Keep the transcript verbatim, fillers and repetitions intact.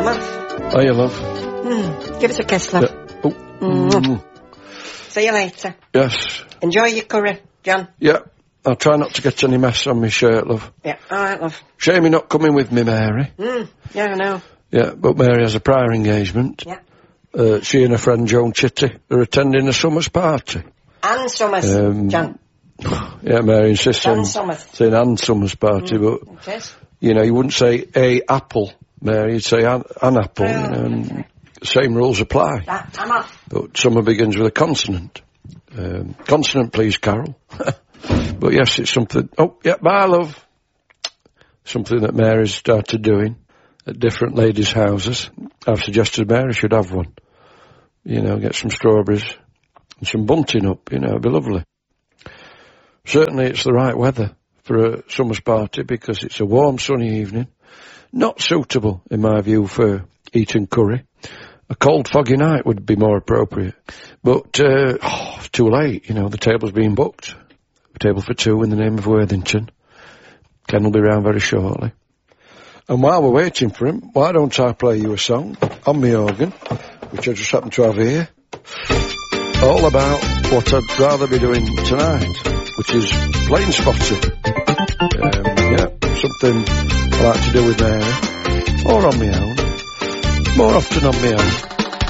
I'm off. Oh, you love. Mm. Give us a kiss, love. Yeah. Oh. Mm. Mm. See you later. Yes. Enjoy your curry, John. Yeah. I'll try not to get any mess on my shirt, love. Yeah, all right, love. Shame you're not coming with me, Mary. Mm. Yeah, I know. Yeah, but Mary has a prior engagement. Yeah. Uh, she and her friend Joan Chitty are attending a summer's party. Anne Summers, Um, John. Yeah, Mary insists Ann on Summers. saying Ann Summers party, Mm. but, It is. you know, you wouldn't say a apple, Mary, you'd say an, an apple, Oh, you know, and okay. same rules apply. Ah, I'm off. But summer begins with a consonant. Um, consonant, please, Carol. But yes, it's something... Oh, yeah, bye, love. Something that Mary's started doing at different ladies' houses. I've suggested Mary should have one. You know, get some strawberries and some bunting up, you know, it'd be lovely. Certainly it's the right weather for a summer's party because it's a warm, sunny evening. Not suitable, in my view, for eating curry. A cold, foggy night would be more appropriate. But, uh, oh, it's too late, you know, the table's been booked. A table for two in the name of Worthington. Ken will be round very shortly. And while we're waiting for him, why don't I play you a song on my organ, which I just happen to have here, all about what I'd rather be doing tonight, which is plane spotting. Um, yeah, something I like to do with Mary, or on my own, more often on my own.